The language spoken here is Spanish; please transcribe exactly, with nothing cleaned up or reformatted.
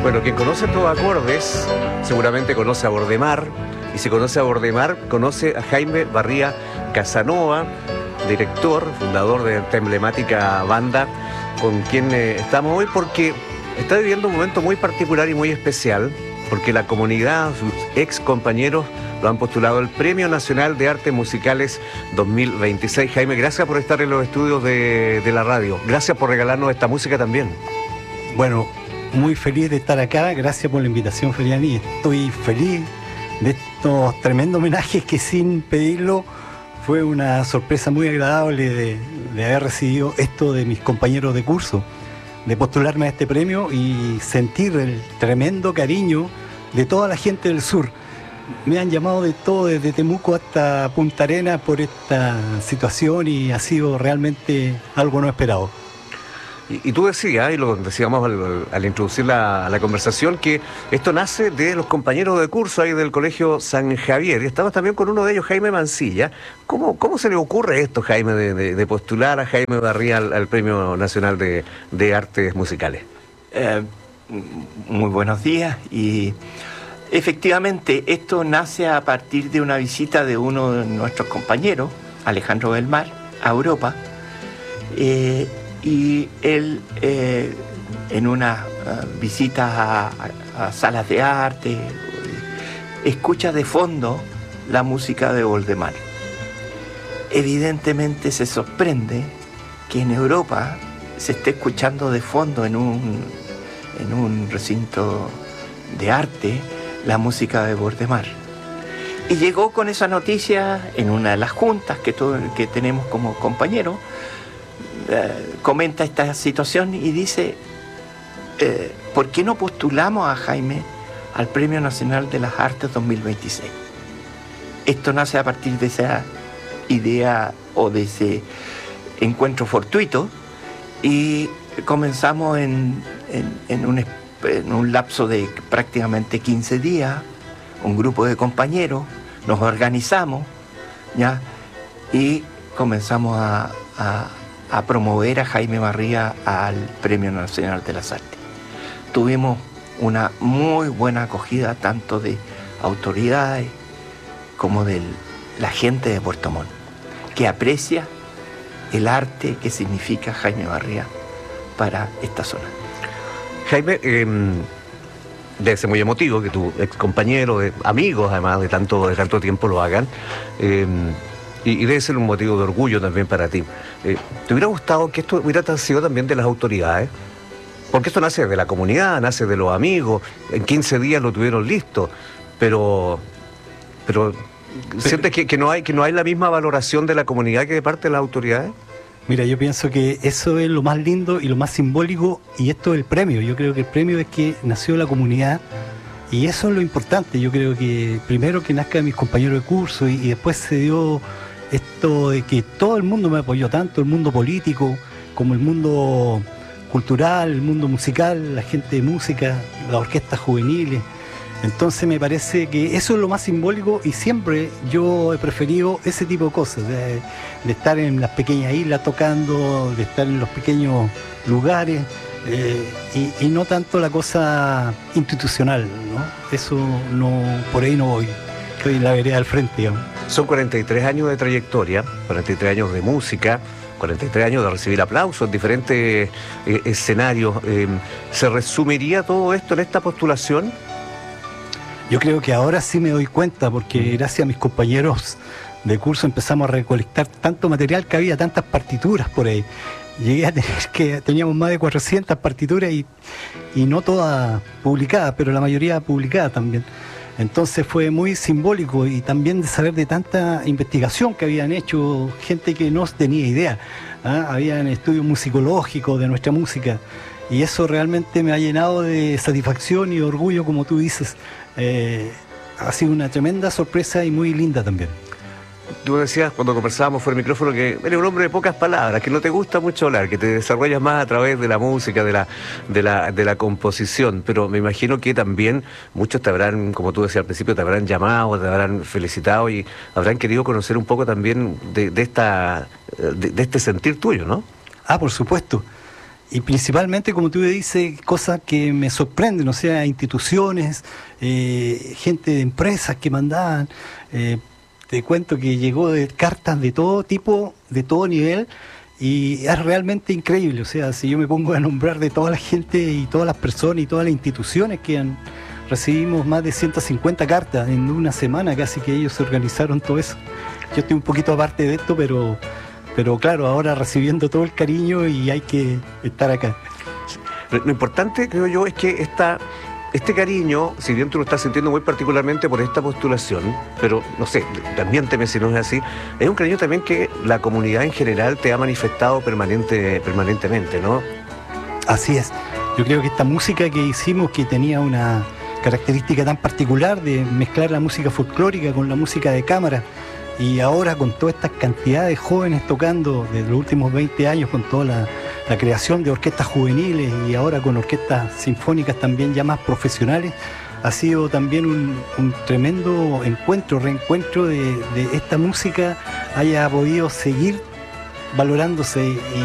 Bueno, quien conoce estos acordes seguramente conoce a Bordemar, y si conoce a Bordemar, conoce a Jaime Barría Casanova, director, fundador de esta emblemática banda, con quien eh, estamos hoy porque está viviendo un momento muy particular y muy especial, porque la comunidad, sus ex compañeros, lo han postulado al Premio Nacional de Artes Musicales dos mil veintiséis. Jaime, gracias por estar en los estudios de, de la radio. Gracias por regalarnos esta música también. Bueno, muy feliz de estar acá. Gracias por la invitación, Feliani. Estoy feliz de estos tremendos homenajes que, sin pedirlo, fue una sorpresa muy agradable de, de haber recibido esto de mis compañeros de curso, de postularme a este premio y sentir el tremendo cariño de toda la gente del sur. Me han llamado de todo, desde Temuco hasta Punta Arenas, por esta situación, y ha sido realmente algo no esperado. Y, y tú decías, y lo decíamos al, al introducir la, la conversación, que esto nace de los compañeros de curso ahí del Colegio San Javier, y estabas también con uno de ellos, Jaime Mancilla. ¿Cómo, cómo se le ocurre esto, Jaime, de, de, de postular a Jaime Barría al, al Premio Nacional de, de Artes Musicales? Eh, muy buenos días. Y efectivamente, esto nace a partir de una visita de uno de nuestros compañeros, Alejandro Belmar, a Europa. Eh, y él, eh, en una uh, visita a, a salas de arte, escucha de fondo la música de Bordemar. Evidentemente se sorprende que en Europa se esté escuchando de fondo en un, en un recinto de arte la música de Bordemar. Y llegó con esa noticia en una de las juntas que, todo, que tenemos como compañeros. Eh, comenta esta situación y dice, eh, ¿por qué no postulamos a Jaime al Premio Nacional de las Artes dos mil veintiséis? Esto nace a partir de esa idea o de ese encuentro fortuito, y comenzamos en, en, en, un, en un lapso de prácticamente quince días, un grupo de compañeros, nos organizamos, ¿ya? Y comenzamos a, a a promover a Jaime Barría al Premio Nacional de las Artes. Tuvimos una muy buena acogida tanto de autoridades como de la gente de Puerto Montt, que aprecia el arte que significa Jaime Barría para esta zona. Jaime, eh, debe ser muy emotivo que tu ex compañero, de, amigos además de tanto, de tanto tiempo lo hagan. Eh, Y, y debe ser un motivo de orgullo también para ti. Eh, ¿Te hubiera gustado que esto hubiera sido también de las autoridades? Porque esto nace de la comunidad, nace de los amigos. En quince días lo tuvieron listo. Pero, pero, pero ¿sientes que, que, no hay, que no hay la misma valoración de la comunidad que de parte de las autoridades? Mira, yo pienso que eso es lo más lindo y lo más simbólico, y esto es el premio. Yo creo que el premio es que nació la comunidad. Y eso es lo importante. Yo creo que primero que nazca mis compañeros de curso, y, y después se dio esto de que todo el mundo me apoyó, tanto el mundo político como el mundo cultural, el mundo musical, la gente de música, las orquestas juveniles. Entonces me parece que eso es lo más simbólico, y siempre yo he preferido ese tipo de cosas, de, de estar en las pequeñas islas tocando, de estar en los pequeños lugares, eh, y, y no tanto la cosa institucional, ¿no? Eso no, por ahí no voy. Estoy en la vereda al frente, digamos. Son cuarenta y tres años de trayectoria, cuarenta y tres años de música, cuarenta y tres años de recibir aplausos en diferentes eh, escenarios. Eh, ¿Se resumiría todo esto en esta postulación? Yo creo que ahora sí me doy cuenta, porque gracias a mis compañeros de curso empezamos a recolectar tanto material que había, tantas partituras por ahí. Llegué a tener que, teníamos más de cuatrocientas partituras y, y no todas publicadas, pero la mayoría publicadas también. Entonces fue muy simbólico, y también de saber de tanta investigación que habían hecho gente que no tenía idea. ¿Ah? Habían estudios musicológicos de nuestra música, y eso realmente me ha llenado de satisfacción y de orgullo, como tú dices. Eh, ha sido una tremenda sorpresa y muy linda también. Tú decías cuando conversábamos fuera del micrófono que eres un hombre de pocas palabras, que no te gusta mucho hablar, que te desarrollas más a través de la música, de la, de la, de la composición, pero me imagino que también muchos te habrán, como tú decías al principio, te habrán llamado, te habrán felicitado y habrán querido conocer un poco también de, de, esta, de, de este sentir tuyo, ¿no? Ah, por supuesto. y principalmente, como tú dices, cosas que me sorprenden, o sea, instituciones, eh, gente de empresas que mandaban, eh, te cuento que llegó de cartas de todo tipo, de todo nivel, y es realmente increíble. O sea, si yo me pongo a nombrar de toda la gente y todas las personas y todas las instituciones que han, recibimos más de ciento cincuenta cartas en una semana, casi que ellos se organizaron todo eso. Yo estoy un poquito aparte de esto, pero, pero claro, ahora recibiendo todo el cariño y hay que estar acá. Lo importante, creo yo, es que esta... Este cariño, si bien tú lo estás sintiendo muy particularmente por esta postulación, pero no sé, también si no es así, es un cariño también que la comunidad en general te ha manifestado permanente, permanentemente, ¿no? Así es. Yo creo que esta música que hicimos, que tenía una característica tan particular de mezclar la música folclórica con la música de cámara, y ahora con toda esta cantidad de jóvenes tocando desde los últimos veinte años, con toda la, la creación de orquestas juveniles y ahora con orquestas sinfónicas también ya más profesionales, ha sido también un, un tremendo encuentro, reencuentro de, de esta música haya podido seguir valorándose y